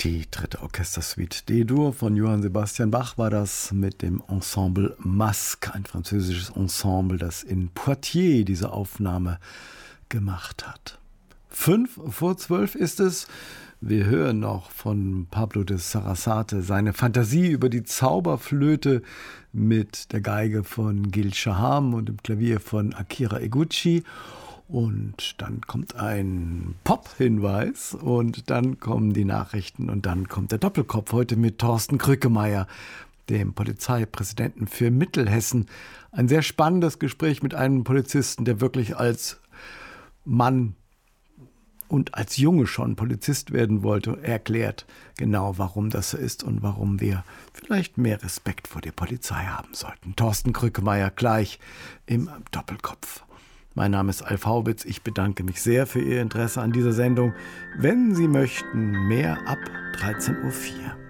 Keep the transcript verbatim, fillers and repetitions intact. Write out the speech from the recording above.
Die dritte Orchestersuite D-Dur von Johann Sebastian Bach war das mit dem Ensemble Masque, ein französisches Ensemble, das in Poitiers diese Aufnahme gemacht hat. Fünf vor zwölf ist es. Wir hören noch von Pablo de Sarasate seine Fantasie über die Zauberflöte mit der Geige von Gil Shaham und dem Klavier von Akira Eguchi. Und dann kommt ein Pop-Hinweis und dann kommen die Nachrichten und dann kommt der Doppelkopf heute mit Thorsten Krückemeier, dem Polizeipräsidenten für Mittelhessen. Ein sehr spannendes Gespräch mit einem Polizisten, der wirklich als Mann und als Junge schon Polizist werden wollte, erklärt genau, warum das so ist und warum wir vielleicht mehr Respekt vor der Polizei haben sollten. Thorsten Krückemeier gleich im Doppelkopf. Mein Name ist Alf Haubitz. Ich bedanke mich sehr für Ihr Interesse an dieser Sendung. Wenn Sie möchten, mehr ab dreizehn Uhr vier.